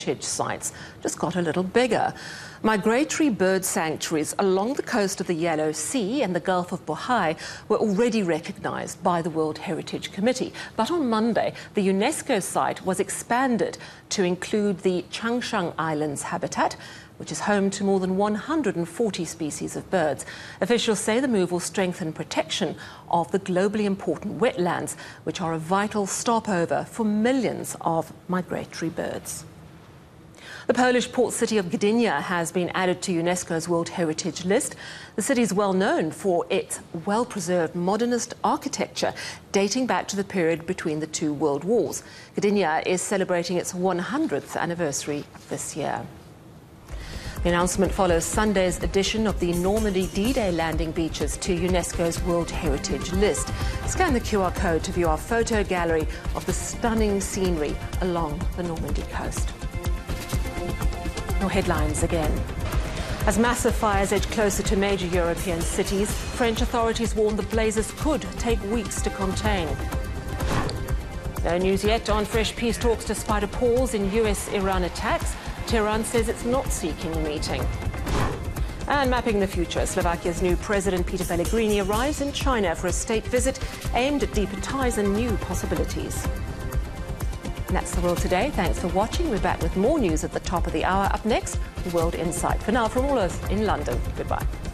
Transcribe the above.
heritage sites just got a little bigger. Migratory bird sanctuaries along the coast of the Yellow Sea and the Gulf of Bohai were already recognized by the World Heritage Committee. But on Monday, the UNESCO site was expanded to include the Changshan Islands habitat, which is home to more than 140 species of birds. Officials say the move will strengthen protection of the globally important wetlands, which are a vital stopover for millions of migratory birds. The Polish port city of Gdynia has been added to UNESCO's World Heritage List. The city is well known for its well-preserved modernist architecture dating back to the period between the two world wars. Gdynia is celebrating its 100th anniversary this year. The announcement follows Sunday's addition of the Normandy D-Day landing beaches to UNESCO's World Heritage List. Scan the QR code to view our photo gallery of the stunning scenery along the Normandy coast. Your headlines again. As massive fires edge closer to major European cities, French authorities warn the blazes could take weeks to contain. No news yet on fresh peace talks despite a pause in US-Iran attacks. Tehran says it's not seeking a meeting. And mapping the future, Slovakia's new president Peter Pellegrini arrives in China for a state visit aimed at deeper ties and new possibilities. And that's the world today. Thanks for watching. We're back with more news at the top of the hour. Up next, World Insight. For now, from all of us in London, goodbye.